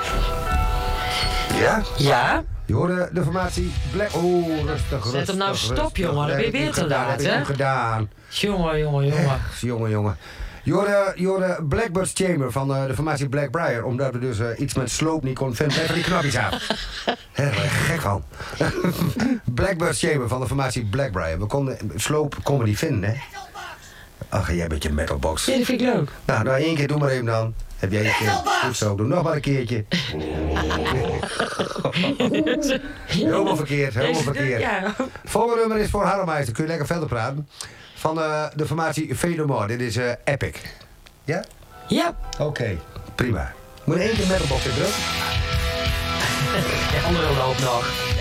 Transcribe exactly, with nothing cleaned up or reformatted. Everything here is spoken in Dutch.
Ja? Ja? Je hoorde de formatie Black... Oh, rustig, rustig. Zet hem nou stop, rustig. jongen. Dan ben je Dat heb weer ik te gedaan, laat, dat heb hè? ik gedaan. Jongen, jongen, jongen. Echt, jongen, jongen. Je hoorde, je hoorde Blackbird's Chamber van uh, de formatie Blackbriar. Omdat we dus uh, iets met sloop niet konden vinden. Even die knopjes aan. Hè, daar ben ik gek van. Blackbird's Chamber van de formatie Blackbriar. We konden sloop konden we niet vinden, hè? Ach, jij bent je metalbox. Ja, dat vind ik leuk. Nou, nou één keer, doe maar even dan. Heb jij een keer. Goed zo, doe nog maar een keertje. Helemaal verkeerd, helemaal verkeerd. Ja. Volgende nummer is voor Harmeister. Kun je lekker verder praten. Van uh, de formatie Fenomore. Dit is uh, Epic. Ja? Ja. Oké, okay, prima. Moet je één keer metalbox in druk? De andere loopt nog.